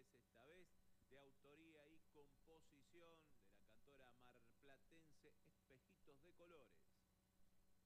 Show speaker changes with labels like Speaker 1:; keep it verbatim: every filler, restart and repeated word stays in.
Speaker 1: Colores, esta vez de autoría y composición de la cantora marplatense Espejitos de Colores.